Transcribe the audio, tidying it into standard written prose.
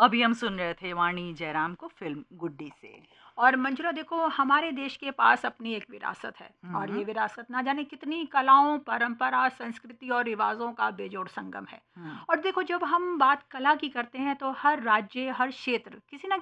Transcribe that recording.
अभी हम सुन रहे थे वाणी जयराम को फिल्म गुड्डी से। और मंजुला देखो, हमारे देश के पास अपनी एक विरासत है, और हम्म। ये विरासत ना जाने कितनी कलाओं, परंपरा, संस्कृति और रिवाजों का बेजोड़ संगम है। हम्म। और देखो, जब हम बात कला की करते हैं तो हर राज्य, हर क्षेत्र किसी ना